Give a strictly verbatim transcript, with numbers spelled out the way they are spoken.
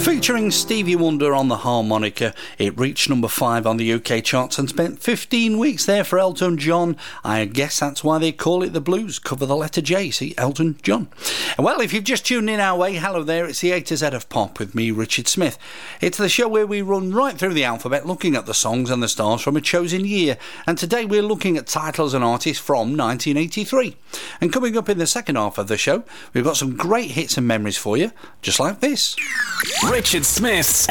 Featuring Stevie Wonder on the harmonica, it reached number five on the U K charts and spent fifteen weeks there for Elton John. I guess that's why they call it the blues. Cover the letter J, see, Elton John. Well, if you've just tuned in our way, hello there, it's the A to Z of Pop with me, Richard Smith. It's the show where we run right through the alphabet looking at the songs and the stars from a chosen year, and today we're looking at titles and artists from nineteen eighty-three. And coming up in the second half of the show, we've got some great hits and memories for you, just like this. Richard Smith's